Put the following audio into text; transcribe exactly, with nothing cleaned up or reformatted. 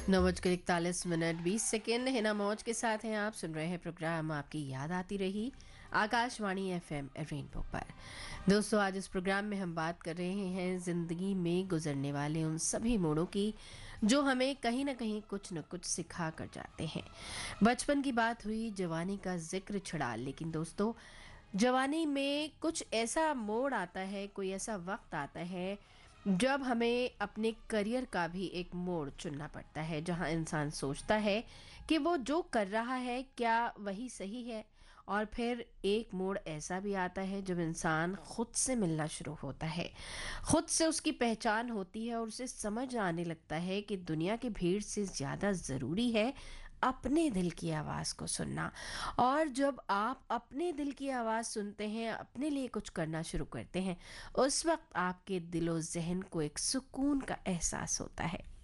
नौ बजकर इकतालीस मिनट बीस सेकेंड हिना मौज के साथ हैं। आप सुन रहे हैं प्रोग्राम आपकी याद आती रही आकाशवाणी एफएम रेनबो पर। दोस्तों, आज इस प्रोग्राम में हम बात कर रहे हैं ज़िंदगी में गुजरने वाले उन सभी मोड़ों की जो हमें कहीं ना कहीं कुछ न कुछ सिखा कर जाते हैं। बचपन की बात हुई, जवानी का जिक्र छिड़ा, लेकिन दोस्तों जवानी में कुछ ऐसा मोड़ आता है, कोई ऐसा वक्त आता है जब हमें अपने करियर का भी एक मोड़ चुनना पड़ता है, जहां इंसान सोचता है कि वो जो कर रहा है क्या वही सही है। और फिर एक मोड़ ऐसा भी आता है जब इंसान खुद से मिलना शुरू होता है, खुद से उसकी पहचान होती है और उसे समझ आने लगता है कि दुनिया की भीड़ से ज़्यादा ज़रूरी है अपने दिल की आवाज़ को सुनना। और जब आप अपने दिल की आवाज़ सुनते हैं, अपने लिए कुछ करना शुरू करते हैं, उस वक्त आपके दिलो ज़हन को एक सुकून का एहसास होता है।